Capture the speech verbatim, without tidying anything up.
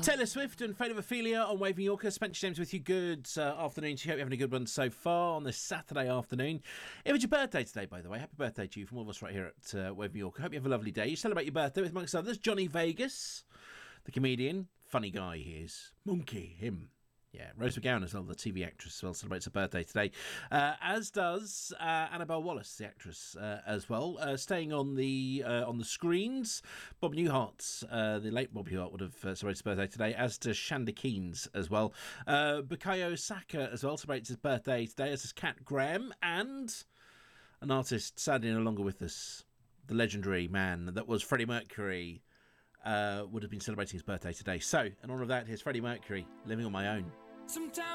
Taylor Swift and Fate of Ophelia on Wave New Yorker. Spencer James with you. Good uh, afternoon to you. Hope you're having a good one so far on this Saturday afternoon. It was your birthday today, by the way. Happy birthday to you from all of us right here at uh, Wave New Yorker. Hope you have a lovely day. You celebrate your birthday with, amongst others, Johnny Vegas, the comedian. Funny guy he is. Monkey, him. Yeah, Rose McGowan as well, the T V actress, as well, celebrates her birthday today. Uh, as does uh, Annabelle Wallace, the actress, uh, as well. Uh, staying on the uh, on the screens, Bob Newhart, uh, the late Bob Newhart, would have uh, celebrated his birthday today, as does Shanda Keynes as well. Uh, Bukayo Saka as well celebrates his birthday today, as does Kat Graham, and an artist sadly no longer with us, the legendary man that was Freddie Mercury. Uh, would have been celebrating his birthday today. So, in honour of that, here's Freddie Mercury, Living on My Own. Sometimes